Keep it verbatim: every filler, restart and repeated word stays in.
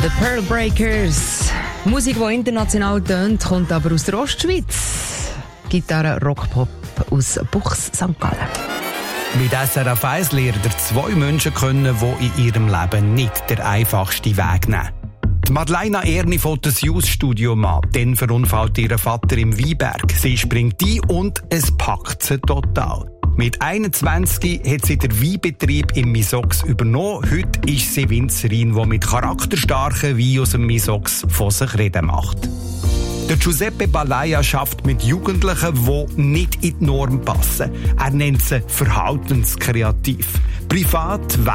The Pearl Breakers. Musik, die international tönt, kommt aber aus der Ostschweiz. Gitarre, Rockpop aus Buchs, Sankt Gallen. Mit S R F eins lernt ihr zwei Menschen kennen, die in ihrem Leben nicht den einfachsten Weg nehmen. Die Madeleine Erni fährt das Jus-Studio an. Dann verunfallt ihr Vater im Weinberg. Sie springt ein und es packt sie total. Mit einundzwanzig hat sie den Weinbetrieb im Misox übernommen. Heute ist sie Winzerin, die mit charakterstarken Wein aus dem Misox von sich reden macht. Der Giuseppe Balaya schafft mit Jugendlichen, die nicht in die Norm passen. Er nennt sie verhaltenskreativ. Privat